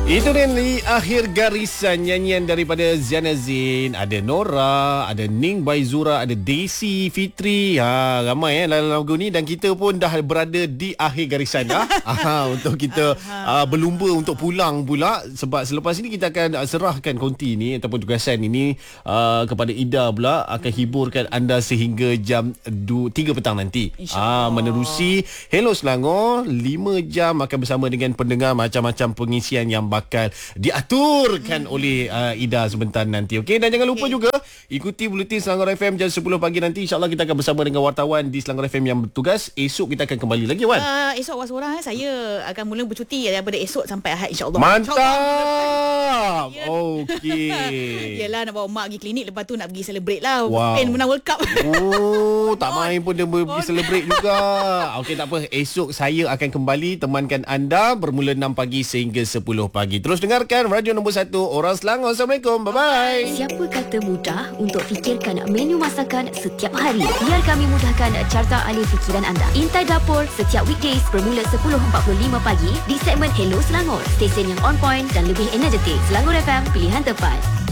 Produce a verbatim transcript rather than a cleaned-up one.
Itu dia di akhir garisan nyanyian daripada Ziana Zain. Ada Nora, ada Ning Baizura, ada Daisy Fitri. Ha, ramai eh dalam lagu ni dan kita pun dah berada di akhir garisan dah. ha, untuk kita uh, berlumba untuk pulang pula sebab selepas ini kita akan serahkan konti ni ataupun tugasan ini uh, kepada Ida pula akan hiburkan anda sehingga jam tiga petang nanti. Ah, menerusi Hello Selangor lima jam akan bersama dengan pendengar macam-macam pengisian yang bakal diaturkan hmm. oleh uh, Ida sebentar nanti. Okey, dan jangan lupa okay. juga ikuti Buletin Selangor F M jam sepuluh pagi nanti. InsyaAllah kita akan bersama dengan wartawan di Selangor F M yang bertugas. Esok kita akan kembali lagi, Wan. Uh, esok awak seorang eh, saya akan mula bercuti daripada esok sampai Ahad, insyaAllah. Mantap. Okey. Yelah, nak bawa mak pergi klinik, lepas tu nak pergi celebrate lah. Wow. Spain menang World Cup. Oh, tak main pun dia pergi celebrate juga. Okey, tak apa. Esok saya akan kembali temankan anda bermula enam pagi sehingga sepuluh pagi. Terus dengarkan radio nombor satu Orang Selangor. Assalamualaikum. Bye-bye. Siapa kata mudah untuk fikirkan menu masakan setiap hari? Biar kami mudahkan carta alih fikiran anda. Intai Dapur setiap weekdays bermula sepuluh empat puluh lima pagi di segmen Hello Selangor. Stesen yang on point dan lebih energetik. Selangor F M, pilihan tepat.